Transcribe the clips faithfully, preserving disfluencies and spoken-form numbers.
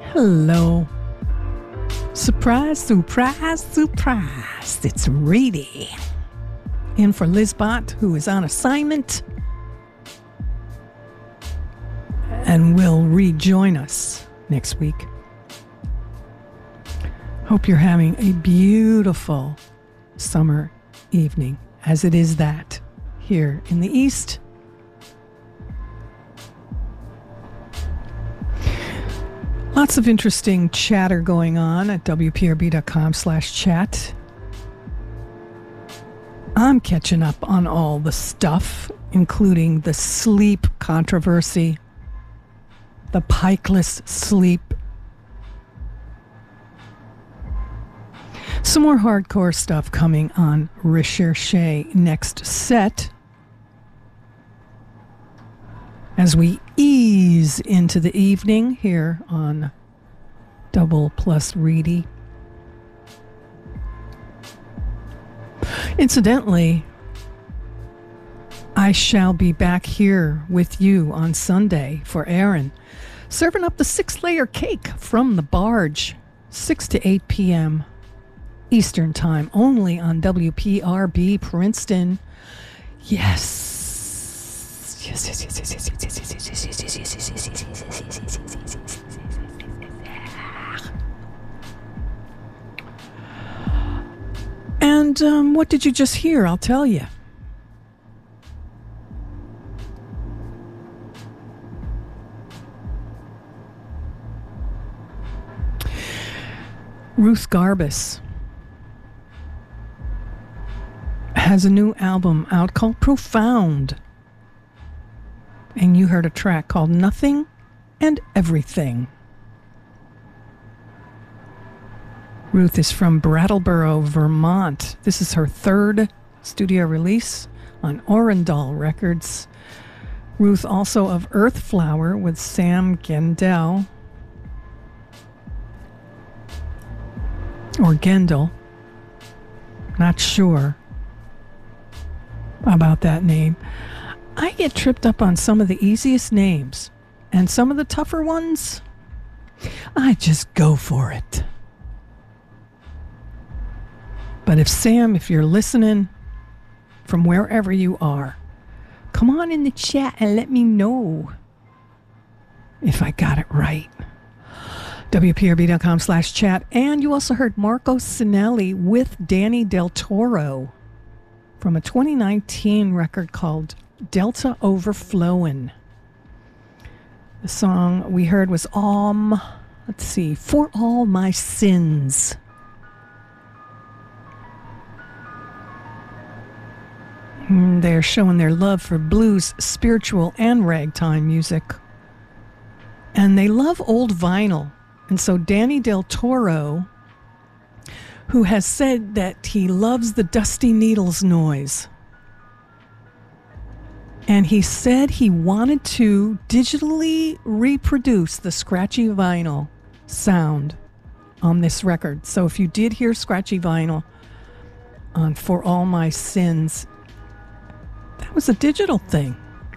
Hello. Surprise, surprise, surprise. It's Reedy. In for Liz Bott, who is on assignment and will rejoin us next week. Hope you're having a beautiful summer evening, as it is that here in the East. Lots of interesting chatter going on at W P R B dot com slash chat. I'm catching up on all the stuff, including the sleep controversy, the pikeless sleep, some more hardcore stuff coming on Recherche next set as we ease into the evening here on Double Plus Reedy. Incidentally, I shall be back here with you on Sunday for Aaron, serving up the six-layer cake from the barge, six to eight p.m. Eastern Time, only on W P R B Princeton. Yes. Yes, yes, yes, yes, yes, yes, yes, yes, yes, yes, yes, yes, yes, yes, yes, yes, yes, yes. And um, what did you just hear? I'll tell you. Ruth Garbus has a new album out called Profound. And you heard a track called Nothing and Everything. Ruth is from Brattleboro, Vermont. This is her third studio release on Orendal Records. Ruth also of Earthflower with Sam Gendel. Or Gendel. Not sure about that name. I get tripped up on some of the easiest names, and some of the tougher ones, I just go for it. But if Sam, if you're listening from wherever you are, come on in the chat and let me know if I got it right. W P R B dot com slash chat. And you also heard Marco Sinelli with Danny Del Toro from a twenty nineteen record called Delta Overflowin'. The song we heard was um let's see, For All My Sins. Mm, they're showing their love for blues, spiritual, and ragtime music. And they love old vinyl. And so Danny Del Toro, who has said that he loves the Dusty Needles noise, and he said he wanted to digitally reproduce the scratchy vinyl sound on this record. So if you did hear scratchy vinyl on For All My Sins, that was a digital thing.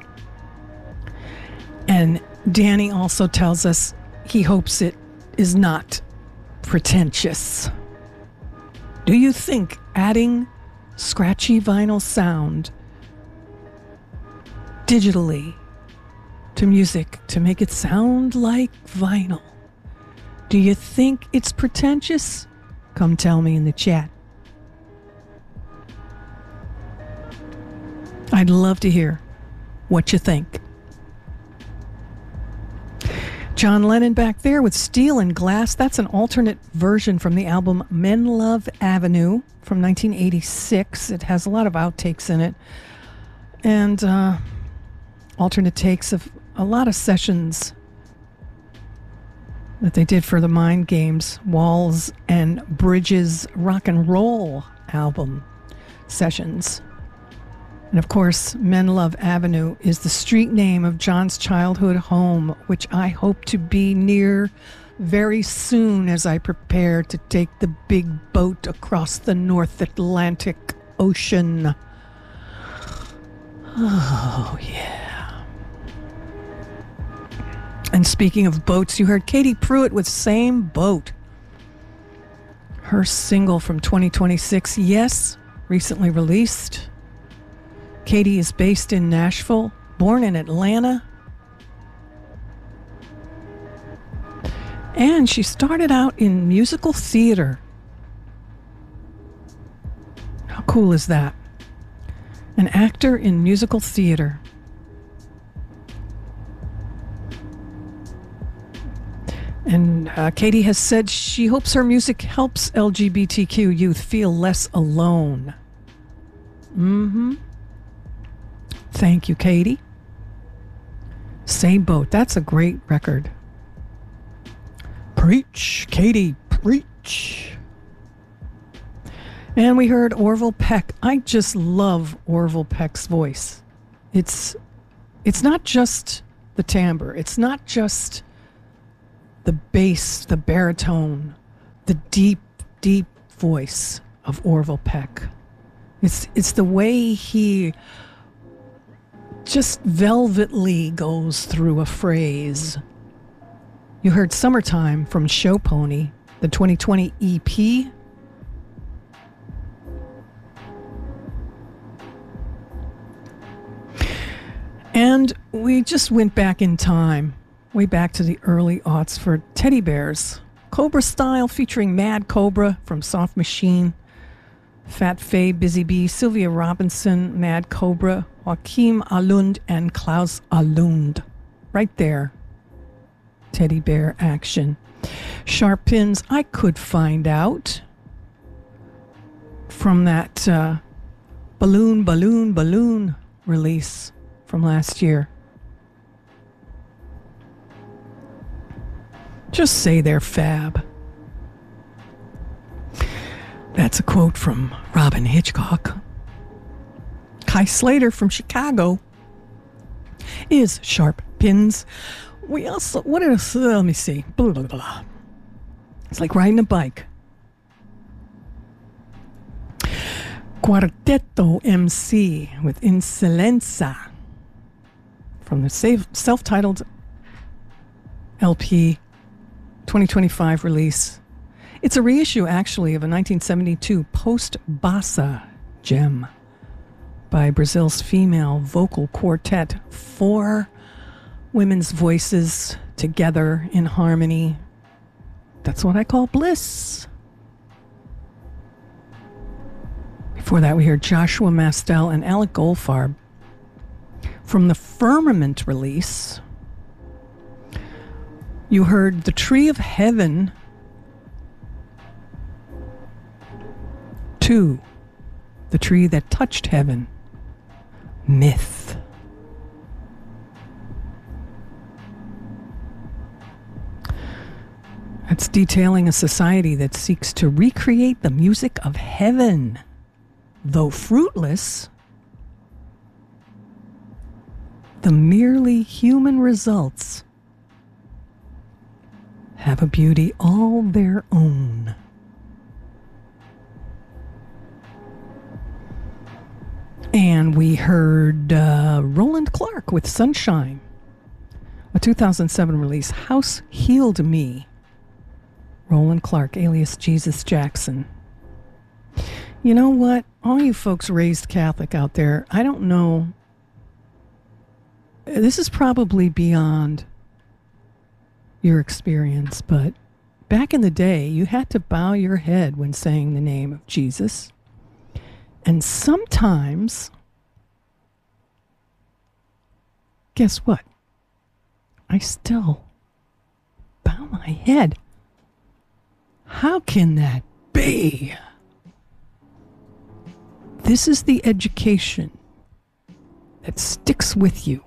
And Danny also tells us he hopes it is not pretentious. Do you think adding scratchy vinyl sound digitally to music to make it sound like vinyl, do you think it's pretentious? Come tell me in the chat. I'd love to hear what you think. John Lennon back there with Steel and Glass. That's an alternate version from the album Men Love Avenue from nineteen eighty-six. It has a lot of outtakes in it. And uh, alternate takes of a lot of sessions that they did for the Mind Games, Walls and Bridges rock and roll album sessions. And of course, Men Love Avenue is the street name of John's childhood home, which I hope to be near very soon as I prepare to take the big boat across the North Atlantic Ocean. Oh, yeah. And speaking of boats, you heard Katie Pruitt with Same Boat. Her single from twenty twenty-six, Yes, recently released. Katie is based in Nashville, born in Atlanta. And she started out in musical theater. How cool is that? An actor in musical theater. And uh, Katie has said she hopes her music helps L G B T Q youth feel less alone. Mm-hmm. Thank you, Katie. Same Boat. That's a great record. Preach, Katie, preach. And we heard Orville Peck. I just love Orville Peck's voice. It's it's not just the timbre. It's not just the bass, the baritone, the deep, deep voice of Orville Peck. It's it's the way he just velvetly goes through a phrase. You heard Summertime from Show Pony, the twenty twenty E P. And we just went back in time, way back to the early aughts for teddy bears. Cobra Style featuring Mad Cobra from Soft Machine, Fat Faye, Busy Bee, Sylvia Robinson, Mad Cobra, Joachim Alund, and Klaus Alund. Right there. Teddy bear action. Sharp Pins, I Could Find Out. From that uh, Balloon, Balloon, Balloon release from last year. Just say they're fab. That's a quote from Robin Hitchcock. Kai Slater from Chicago is Sharp Pins. We also, what else? Uh, let me see. Blah, blah, blah. It's like riding a bike. Quartetto M C with Insolenza from the self-titled L P twenty twenty-five release. It's a reissue, actually, of a nineteen seventy-two post-bossa gem by Brazil's female vocal quartet. Four women's voices together in harmony. That's what I call bliss. Before that, we heard Joshua Mastel and Alec Goldfarb from the Firmament release. You heard The Tree of Heaven two, The Tree That Touched Heaven, Myth. That's detailing a society that seeks to recreate the music of heaven. Though fruitless, the merely human results have a beauty all their own. And we heard uh, Roland Clark with Sunshine, a two thousand seven release, House Healed Me. Roland Clark, alias Jesus Jackson. You know what? All you folks raised Catholic out there, I don't know. This is probably beyond your experience, but back in the day, you had to bow your head when saying the name of Jesus. And sometimes, guess what? I still bow my head. How can that be? This is the education that sticks with you.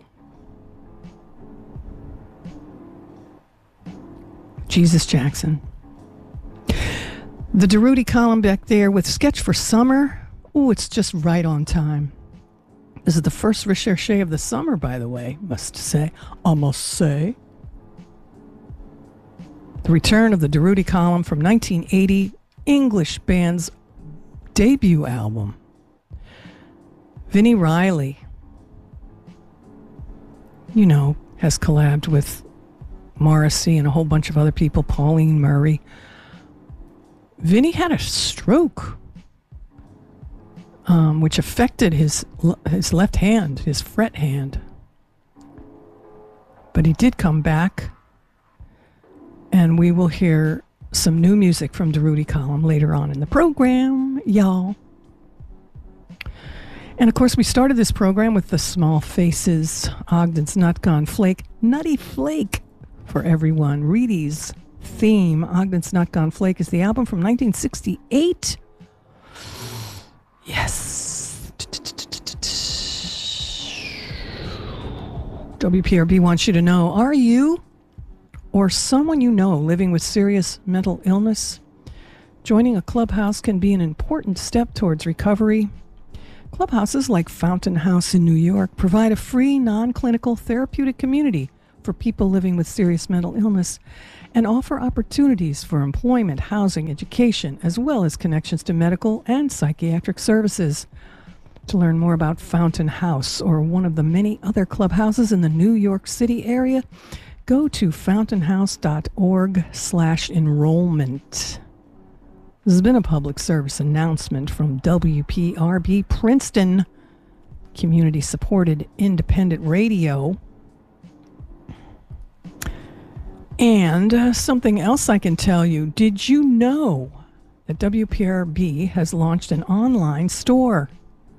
Jesus Jackson. The Durutti column back there with Sketch for Summer. Oh, it's just right on time. This is the first recherche of the summer, by the way, must say. I must say. The return of the Durutti column from nineteen eighty, English band's debut album. Vinnie Riley, you know, has collabed with Morrissey and a whole bunch of other people, Pauline Murray. Vinny had a stroke, um, which affected his his left hand, his fret hand. But he did come back, and we will hear some new music from Durutti Column later on in the program, y'all. And of course, we started this program with the Small Faces, Ogden's Not Gone Flake, Nutty Flake for everyone. Reedy's theme, Ogden's Not Gone Flake, is the album from nineteen sixty-eight. Yes. W P R B wants you to know, are you or someone you know living with serious mental illness? Joining a clubhouse can be an important step towards recovery. Clubhouses like Fountain House in New York provide a free, non-clinical therapeutic community for people living with serious mental illness and offer opportunities for employment, housing, education, as well as connections to medical and psychiatric services. To learn more about Fountain House or one of the many other clubhouses in the New York City area, go to fountainhouse.org slash enrollment. This has been a public service announcement from W P R B Princeton, community-supported independent radio. And uh, something else I can tell you. Did you know that W P R B has launched an online store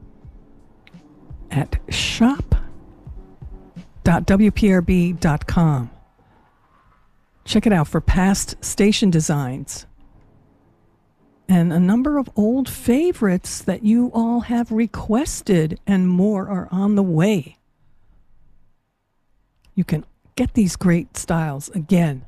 at shop dot w p r b dot com? Check it out for past station designs and a number of old favorites that you all have requested, and more are on the way. You can get these great styles again.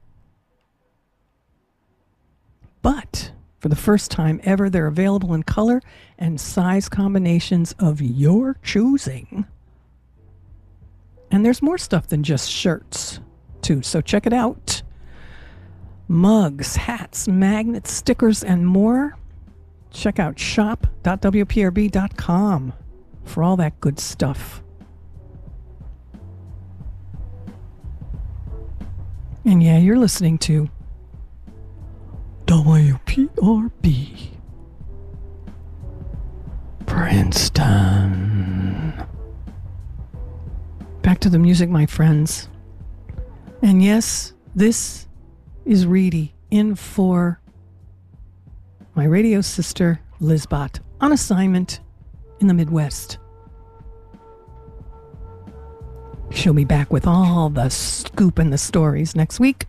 But for the first time ever, they're available in color and size combinations of your choosing. And there's more stuff than just shirts, too, so check it out. Mugs, hats, magnets, stickers, and more. Check out shop dot w p r b dot com for all that good stuff. And yeah, you're listening to W P R B Princeton. Back to the music, my friends. And yes, this is Reedy in for my radio sister, Liz Bott, on assignment in the Midwest. She'll be back with all the scoop and the stories next week.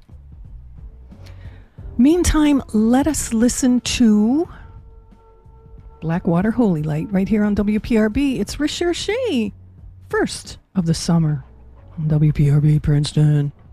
Meantime, let us listen to Blackwater Holy Light right here on W P R B. It's Recherche, first of the summer on W P R B Princeton.